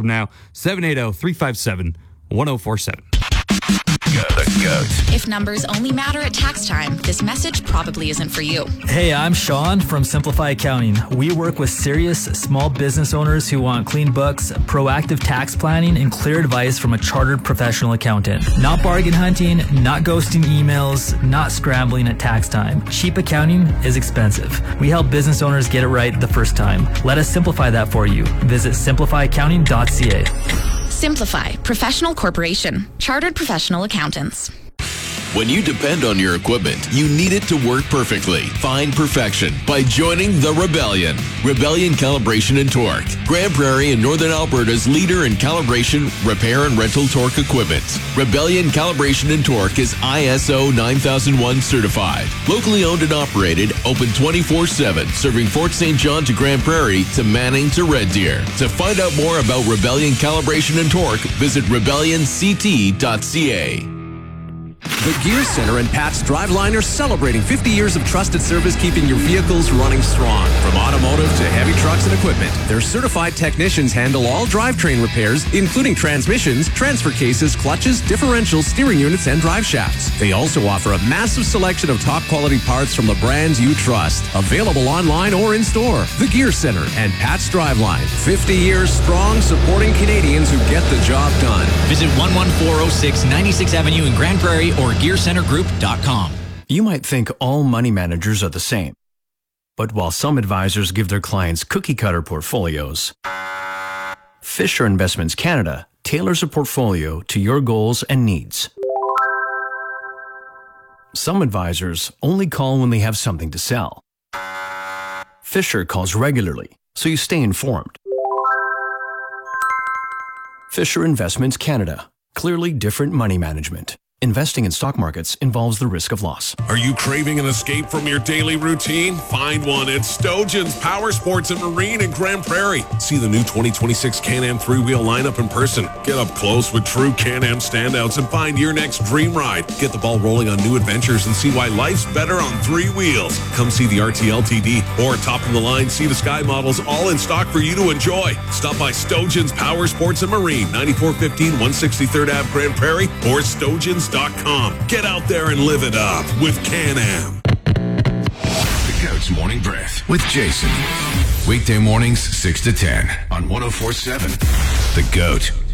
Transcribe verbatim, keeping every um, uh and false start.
from now. seven eight zero, three five seven, one zero four seven. The Goat. If numbers only matter at tax time, this message probably isn't for you. Hey, I'm Sean from Simplify Accounting. We work with serious small business owners who want clean books, proactive tax planning, and clear advice from a chartered professional accountant. Not bargain hunting, not ghosting emails, not scrambling at tax time. Cheap accounting is expensive. We help business owners get it right the first time. Let us simplify that for you. Visit simplify accounting dot c a. Simplify, professional corporation, chartered professional accountants. When you depend on your equipment, you need it to work perfectly. Find perfection by joining the Rebellion. Rebellion Calibration and Torque. Grand Prairie and Northern Alberta's leader in calibration, repair, and rental torque equipment. Rebellion Calibration and Torque is I S O nine thousand one certified. Locally owned and operated, open twenty-four seven, serving Fort Saint John to Grand Prairie to Manning to Red Deer. To find out more about Rebellion Calibration and Torque, visit rebellion c t dot c a. The Gear Center and Pat's Driveline are celebrating fifty years of trusted service, keeping your vehicles running strong. From automotive to heavy trucks and equipment, their certified technicians handle all drivetrain repairs, including transmissions, transfer cases, clutches, differentials, steering units, and drive shafts. They also offer a massive selection of top-quality parts from the brands you trust. Available online or in store. The Gear Center and Pat's Driveline. fifty years strong, supporting Canadians who get the job done. Visit one one four oh six ninety-sixth Avenue in Grand Prairie or gear center group dot com. You might think all money managers are the same. But while some advisors give their clients cookie-cutter portfolios, Fisher Investments Canada tailors a portfolio to your goals and needs. Some advisors only call when they have something to sell. Fisher calls regularly, so you stay informed. Fisher Investments Canada. Clearly different money management. Investing in stock markets involves the risk of loss. Are you craving an escape from your daily routine? Find one at Stojan's Power Sports and Marine in Grand Prairie. See the new twenty twenty-six Can-Am three-wheel lineup in person. Get up close with true Can-Am standouts and find your next dream ride. Get the ball rolling on new adventures and see why life's better on three wheels. Come see the R T L T D or top-of-the-line Sea to Sky models, all in stock for you to enjoy. Stop by Stojan's Power Sports and Marine, ninety-four fifteen one sixty-third Avenue, Grand Prairie, or Stojans dot com. Get out there and live it up with Can-Am. The Goat's Morning Breath with Jason. Weekday mornings, six to ten on one oh four seven. The Goat.